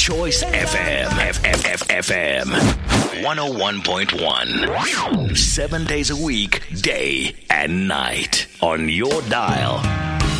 Choice FM. FM. 101.1. 7 days a week, day and night. On your dial.